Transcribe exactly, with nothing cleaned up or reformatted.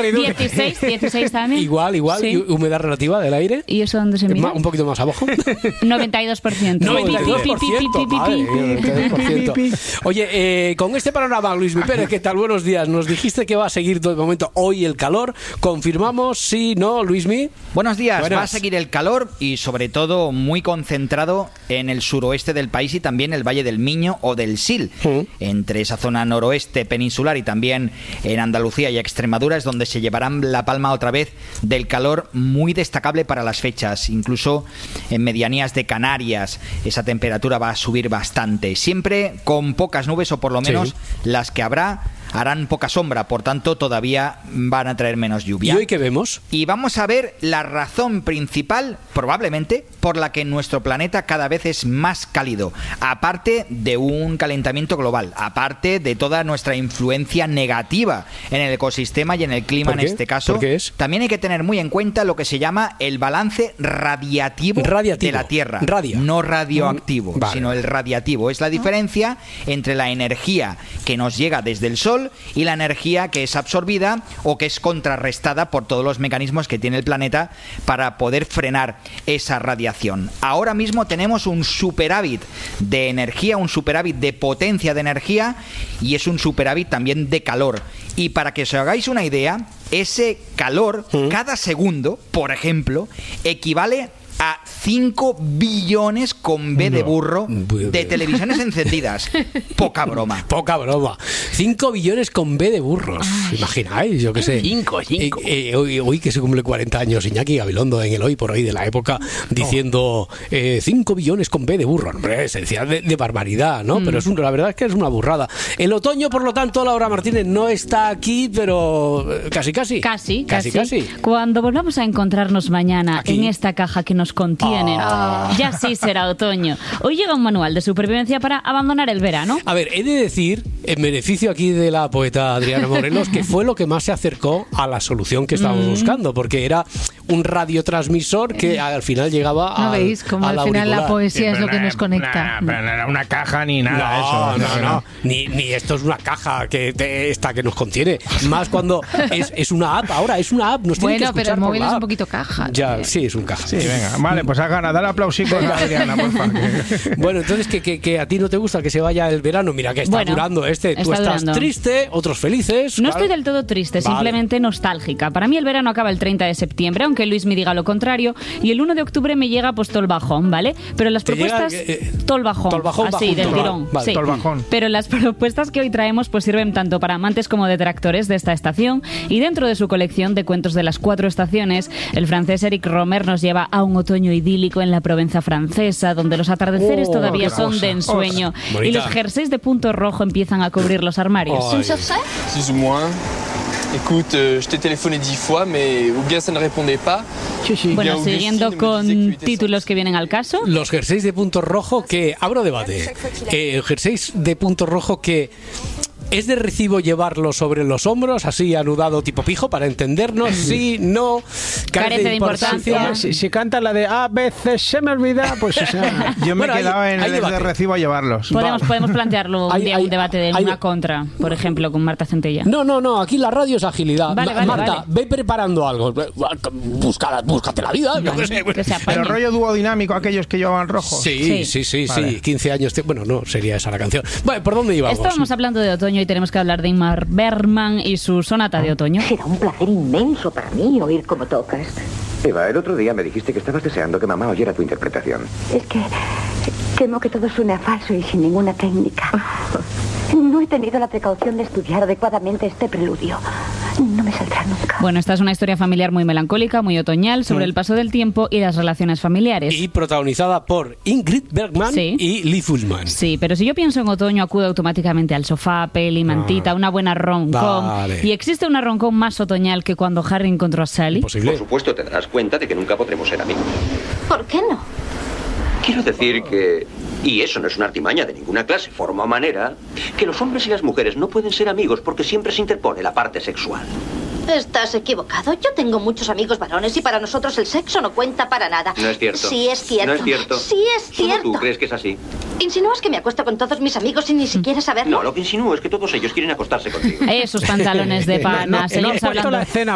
cálido. dieciséis, dieciséis también. Igual, igual. Sí. ¿Y humedad relativa del aire? ¿Y eso dónde se mira? Un poquito más abajo. noventa y dos por ciento. noventa y dos por ciento. Madre mía, noventa y dos por ciento. Oye, eh, con este panorama, Luismi Pérez, ¿qué tal? Buenos días. Nos dijiste que va a seguir de momento hoy el calor. ¿Confirmamos? Sí, no, Luismi. Buenos días. Buenas. Va a seguir el calor y sobre todo muy concentrado en el suroeste del país y también el Valle del Miño o del Sil. Mm. Entre esa zona noroeste peninsular y también en Andalucía y Extremadura es donde se llevarán la palma otra vez del calor muy destacable para las fechas. Incluso en medianías de Canarias esa temperatura va a subir bastante. Siempre con pocas nubes o por lo menos sí. Las que habrá harán poca sombra, por tanto todavía van a traer menos lluvia. ¿Y hoy qué vemos? Y vamos a ver la razón principal, probablemente, por la que nuestro planeta cada vez es más cálido, aparte de un calentamiento global, aparte de toda nuestra influencia negativa en el ecosistema y en el clima en este caso. ¿Por qué es? También hay que tener muy en cuenta lo que se llama el balance radiativo, radiativo. de la Tierra. Radio. No radioactivo, vale. sino el radiativo. Es la diferencia entre la energía que nos llega desde el Sol y la energía que es absorbida o que es contrarrestada por todos los mecanismos que tiene el planeta para poder frenar esa radiación. Ahora mismo tenemos un superávit de energía, un superávit de potencia de energía y es un superávit también de calor. Y para que os hagáis una idea, ese calor ¿Mm? cada segundo, por ejemplo, equivale a cinco billones con B de burro de televisiones encendidas. Poca broma. Poca broma. cinco billones con B de burros. Ay. Imagináis, yo qué sé. cinco, cinco. Eh, eh, hoy, hoy que se cumple cuarenta años, Iñaki Gabilondo en el Hoy por Hoy de la época, diciendo eh, cinco billones con B de burro. Hombre, es decir, de, de barbaridad, ¿no? Mm. Pero es un, la verdad es que es una burrada. El otoño, por lo tanto, Laura Martínez no está aquí, pero casi, casi. Casi, casi. casi. casi. Cuando volvamos a encontrarnos mañana aquí. En esta caja que nos contienen, Ah. ya sí será otoño. Hoy llega un manual de supervivencia para abandonar el verano. A ver, he de decir, en beneficio aquí de la poeta Adriana Morelos, que fue lo que más se acercó a la solución que estábamos mm. buscando, porque era un radiotransmisor que al final llegaba a. ¿No veis cómo al, al final la poesía sí, es lo que nos conecta? No, pero no era una caja ni nada. No, eso. no, no. no. Ni, ni esto es una caja que te, esta que nos contiene. Más cuando es, es una app. Ahora es una app. Nos bueno, que pero el móvil es un poquito caja. Ya, sí, es un caja. Sí, venga. Vale, pues hagan nada, dale aplausico a Adriana, por favor. Bueno, entonces que, que, que a ti no te gusta que se vaya el verano. Mira que está bueno, durando este. Tú está estás durando. triste, otros felices. No claro. estoy del todo triste, vale. simplemente nostálgica. Para mí el verano acaba el treinta de septiembre, aunque Luis me diga lo contrario, y el uno de octubre me llega pues todo el bajón, ¿vale? Pero las propuestas llega, eh, todo el bajón, todo el bajón así del junto, tirón, vale, sí. todo el bajón. Pero las propuestas que hoy traemos pues sirven tanto para amantes como detractores de esta estación, y dentro de su colección de cuentos de las cuatro estaciones, el francés Eric Romer nos lleva a un otoño idílico en la Provenza francesa, donde los atardeceres oh, todavía son cosa. de ensueño oh, y los jerseys de punto rojo empiezan a cubrir los armarios. Oh, plus ou moins. Écoute, euh, je t'ai téléphoné dix fois, mais ou bien ça ne répondait pas. Sí, sí. Bueno, siguiendo con títulos que vienen al caso. Los jerseys de punto rojo que... Abro debate. Eh, jerseys de punto rojo que... ¿Es de recibo llevarlo sobre los hombros, así anudado tipo pijo, para entendernos? Sí, no. Carece de importancia. Si, si canta la de a veces se me olvida, pues o sea, yo me bueno, he quedado hay, en el de recibo a llevarlos. Podemos, vale. podemos plantearlo un hay, día, hay, un debate de hay, una contra, por ejemplo, con Marta Centella. No, no, no, aquí la radio es agilidad. Vale, vale, Marta, vale. ve preparando algo. Búscala, búscate la vida. Yo qué sé. Que se Pero rollo dúo dinámico, aquellos que llevaban rojo. Sí, sí, sí, sí, vale. sí. quince años. Bueno, no, sería esa la canción. Bueno, ¿por dónde íbamos? Estábamos hablando de otoño y tenemos que hablar de Ingmar Bergman y su sonata de otoño. Será un placer inmenso para mí oír cómo tocas. Eva, el otro día me dijiste que estabas deseando que mamá oyera tu interpretación. Es que temo que todo suene a falso y sin ninguna técnica. No he tenido la precaución de estudiar adecuadamente este preludio. No me saldrá nunca. Bueno, esta es una historia familiar muy melancólica, muy otoñal, sobre mm. el paso del tiempo y las relaciones familiares. Y protagonizada por Ingrid Bergman sí. y Lee Fullman. Sí, pero si yo pienso en otoño, acudo automáticamente al sofá, peli, mantita, ah. una buena rom-com. Vale. ¿Y existe una rom-com más otoñal que cuando Harry encontró a Sally? Imposible. Por supuesto, te darás cuenta de que nunca podremos ser amigos. ¿Por qué no? Quiero decir que... Y eso no es una artimaña de ninguna clase, forma o manera, que los hombres y las mujeres no pueden ser amigos porque siempre se interpone la parte sexual. Estás equivocado. Yo tengo muchos amigos varones y para nosotros el sexo no cuenta para nada. No es cierto. Sí es cierto. No es cierto. Sí es cierto. ¿Solo tú crees que es así? ¿Insinúas que me acuesto con todos mis amigos sin ni siquiera saberlo? No, lo que insinúo es que todos ellos quieren acostarse contigo. Esos pantalones de pana, no, seguimos no, no, hablando. la escena